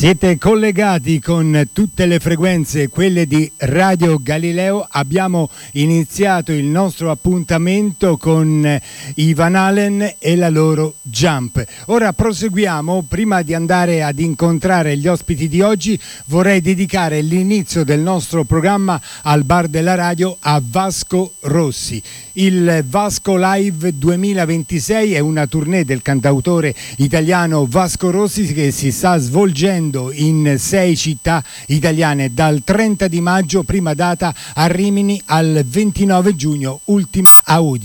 Siete collegati con tutte le frequenze, quelle di Radio Galileo. Abbiamo iniziato il nostro appuntamento con i Van Halen e la loro Jump. Ora proseguiamo. Prima di andare ad incontrare gli ospiti di oggi, vorrei dedicare l'inizio del nostro programma al bar della radio a Vasco Rossi. Il Vasco Live 2026 è una tournée del cantautore italiano Vasco Rossi che si sta svolgendo in 6 città italiane dal 30 di maggio, prima data a Rimini, al 29 giugno, ultima a Udine.